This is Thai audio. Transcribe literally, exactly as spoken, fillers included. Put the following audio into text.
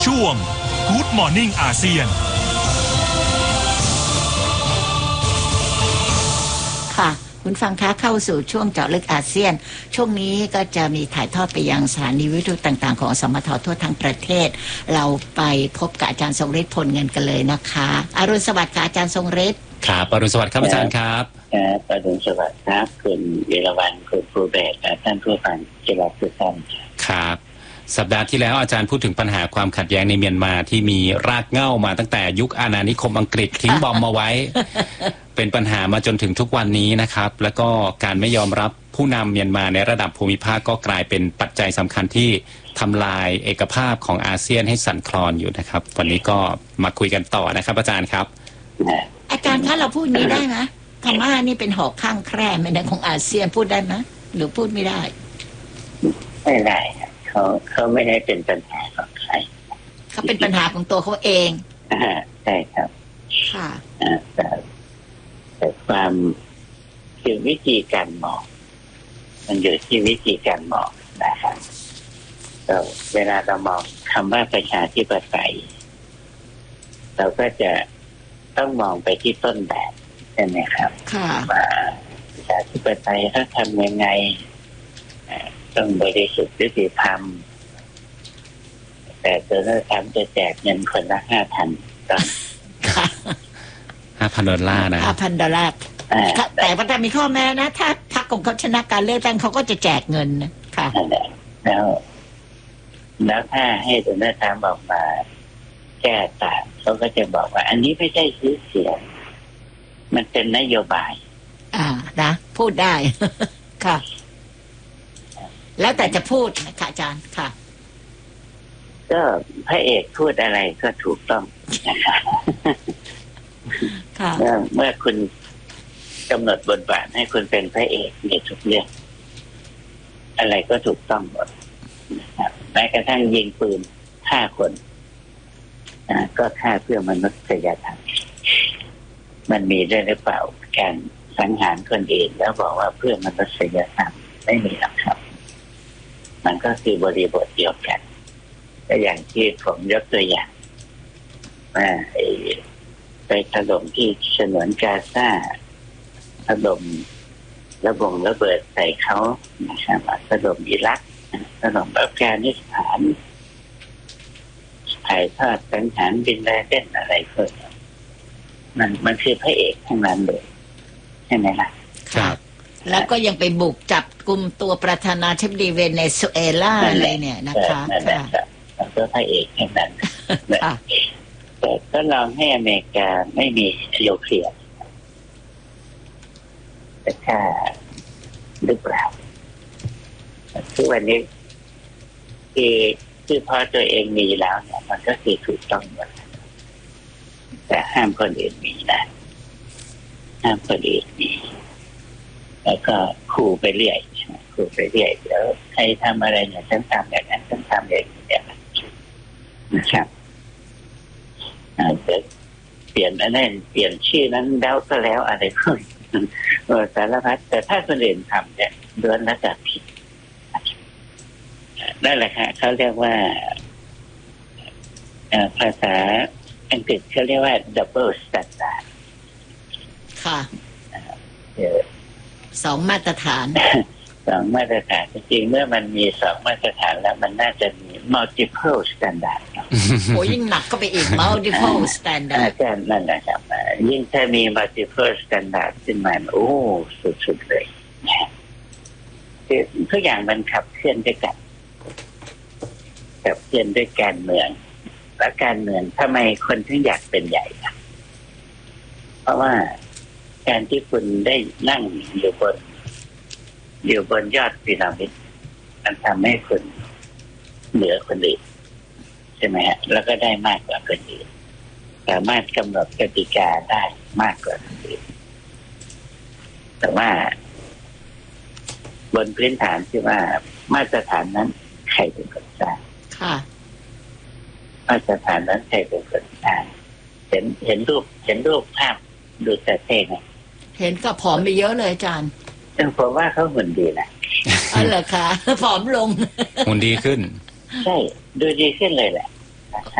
ช่วง Good Morning อาเซียนค่ะคุณฟังคะเข้าสู่ช่วงเจาะลึกอาเซียนช่วงนี้ก็จะมีถ่ายทอดไปยังสถานีวิทยุต่างๆของสมททั่วทั้งประเทศเราไปพบกับอาจารย์ทรงฤทธิ์พลเงินกันเลยนะคะอรุณสวัสดิ์ค่ะอาจารย์ทรงฤทธิ์ครับอรุณสวัสดิ์ครับอาจารย์ครับครับอรุณสวัสดิ์ครับคุณเยรวันคุณครูแบกท่านผู้ฟังที่รักทุกท่านครับสัปดาห์ที่แล้วอาจารย์พูดถึงปัญหาความขัดแย้งในเมียนมาที่มีรากเหง้ามาตั้งแต่ยุคอาณานิคมอังกฤษทิ้งบอมมาไว้ เป็นปัญหามาจนถึงทุกวันนี้นะครับแล้วก็การไม่ยอมรับผู้นำเมียนมาในระดับภูมิภาคก็กลายเป็นปัจจัยสำคัญที่ทำลายเอกภาพของอาเซียนให้สั่นคลอนอยู่นะครับวันนี้ก็มาคุยกันต่อนะครับอาจารย์ครับอาจารย์คะเราพูดนี้ได้ไหมพม่านี่เป็นหอกข้างแคร่ในแดนของอาเซียนพูดได้ไหมหรือพูดไม่ได้ไม่ได้เขาเขาไม่ได้เป็นปัญหาของใครเขาเป็นปัญหาของตัวเขาเองอ่าใช่ครับค่ะอ่าแต่แต่ความคือวิธีการมองมันอยู่ที่วิธีการมองนะครับเราเวลาเรามองคำว่าประชาธิปไตยเราก็จะต้องมองไปที่ต้นแบบใช่ไหมครับว่าประชาธิปไตยเขาทำยังไงต้องบริสุทธิ์ยุติธรรมแต่ตัวนั้นทำจะแจกเงินคนละห้าพันก็ห้าพันดอลลาร์นะห้าพันดอลลาร์แต่ว่าถ้ามีข้อแม้นะถ้าพรรคของเขาชนะการเลือกตั้งเขาก็จะแจกเงินนะค่ะแล้วแล้วถ้าให้ตัวนั้นทำออกมาแก้ต่างเขาก็จะบอกว่าอันนี้ไม่ใช่ซื้อเสียงมันเป็นนโยบายอ่านะพูดได้ค่ะแล้วแต่จะพูดนะคะอาจารย์ค่ะก็พระเอกพูดอะไรก็ถูกต้องนะคะค่ะเมื่อเมื่อคุณกำหนดบทบาทให้คุณเป็นพระเอกในทุกเรื่องอะไรก็ถูกต้องหมดนะครับแม้กระทั่งยิงปืนฆ่าคนนะก็ฆ่าเพื่อมนุษยธรรมมันมีด้วยหรือเปล่าการสังหารคนอื่นแล้วบอกว่าเพื่อมนุษยธรรมไม่มีหรอกครับมันก็คือบริบทเดียวกันก็อย่างที่ผมยกตัวอย่างว่าไปถล่มที่ฉนวนกาซาถล่มระบงระเบิดใส่เขานะครับถล่มอิรักถล่มอัฟกานิสถานถ่ายทอดสังหารบินลาเดนอะไรพวกนี้มันมันคือพระเอกทั้งนั้นเลยใช่ไหมล่ะครับแล้วก็ยังไปบุกจับกลุ่มตัวประธานาธิบดีเวเนซุเอลาอะไรเนี่ยนะคะค่ะแล้วก็พระเอกแค่นั้นแต่ก็ลองให้อเมริกาไม่มีนิวเคลียร์แต่ค่าหรือเปล่าทุกวันนี้คือคือพอตัวเองมีแล้วเนี่ยมันก็คือถูกต้องหมดแต่ห้ามคนอื่นมีนะห้ามคนอื่นมีแล้วก็ขู่ไปเรื่อยขู่ไปเรื่อยเดี๋ยวใครทำอะไรเนี่ยฉันทำอย่างนั้นฉันทำอย่างนี้นะครับอาจจะเปลี่ยนอันนั้นเปลี่ยนชื่อนั้นแล้วก็แล้วอะไรพวกนี้สารพัดแต่ถ้าคนอื่นทำเนี่ยล้วนแล้วแต่ผิดนั่นแหละค่ะเขาเรียกว่าภาษาอังกฤษเขาเรียกว่า double standard ค่ะสองมาตรฐานสองมาตรฐานจริงๆเมื่อมันมีสองมาตรฐานแล้วมันน่าจะมี multiple standard โอ้ยิ่งหนักก็ไปอีก multiple standard อาจารย์นั่นแหละครับยิ่งถ้ามี multiple standard ขึ้นมาโอ้สุดๆเลยคือทุกอย่างมันขับเคลื่อนด้วยกันขับเคลื่อนด้วยการเมืองและการเมืองทำไมคนถึงอยากเป็นใหญ่ล่ะเพราะว่าการที่คุณได้นั่งอยู่บนอยู่บนยอดพีระมิดมันทำให้คุณเหนือคนอื่นใช่ไหมฮะแล้วก็ได้มากกว่าคนอื่นสามารถกำหนดกติกาได้มากกว่าคนอื่นแต่ว่าบนพื้นฐานที่ว่ามาตรฐานนั้นใครเป็นคนสร้างค่ะมาตรฐานนั้นใครเป็นคนสร้างเห็นเห็นรูปเห็นรูปภาพดูแต่เท่ไงเห็นก็ผอมไปเยอะเลยอาจารย์ซึ่งผมว่าเขาหุ่นดีนะอ๋อเหรอคะผอมลงหุ่นดีขึ้นใช่ดูดีขึ้นเลยแหละ